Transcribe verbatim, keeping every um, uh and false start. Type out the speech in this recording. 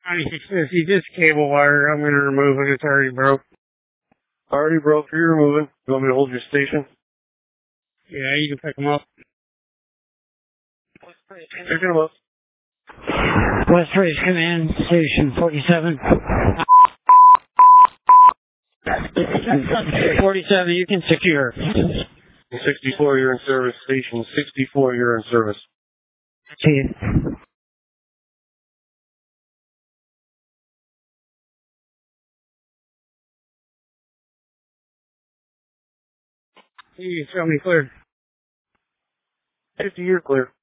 ninety-six fifty, this cable wire, I'm going to remove it. It's already broke. Already broke. You're removing. You want me to hold your station? Yeah, you can pick them up. Picking them up. West Ridge Command, Station forty-seven. forty-seven, you can secure. sixty-four, you're in service. Station sixty-four, you're in service. See you. You can show me clear. fifty, you're clear.